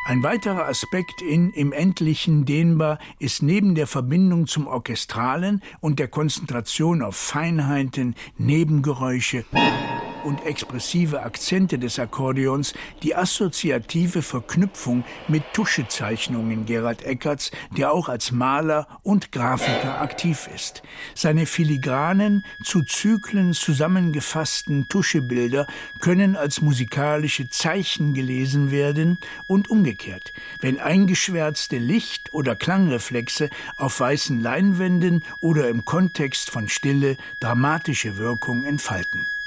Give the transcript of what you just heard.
Ein weiterer Aspekt in Im Endlichen dehnbar ist neben der Verbindung zum Orchestralen und der Konzentration auf Feinheiten, Nebengeräusche und expressive Akzente des Akkordeons die assoziative Verknüpfung mit Tuschezeichnungen Gerhard Eckerts, der auch als Maler und Grafiker aktiv ist. Seine filigranen, zu Zyklen zusammengefassten Tuschebilder können als musikalische Zeichen gelesen werden und umgekehrt, wenn eingeschwärzte Licht- oder Klangreflexe auf weißen Leinwänden oder im Kontext von Stille dramatische Wirkung entfalten.